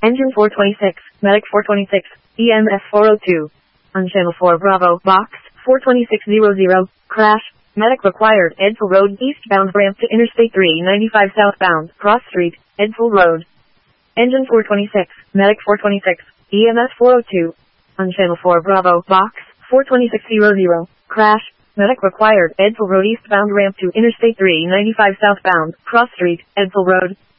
Engine 426, Medic 426, EMS 402. On Channel 4 Bravo, Box 42600, crash. Medic required, Edsall Road, eastbound ramp to Interstate 395 southbound, Cross Street, Edsall Road. Engine 426, Medic 426, EMS 402. On Channel 4 Bravo, Box 42600, crash. Medic required, Edsall Road, eastbound ramp to Interstate 395 southbound, Cross Street, Edsall Road.